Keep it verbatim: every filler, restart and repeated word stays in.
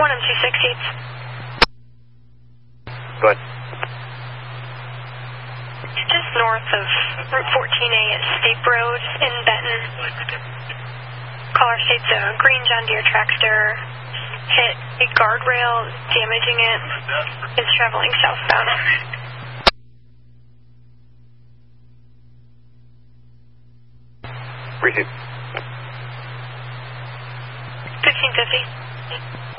one M two sixty-eight. Good. Just north of Route fourteen A at Steep Road in Benton. Caller states a green John Deere tractor hit a guardrail, damaging it. It's traveling southbound. Receive. fifteen fifty.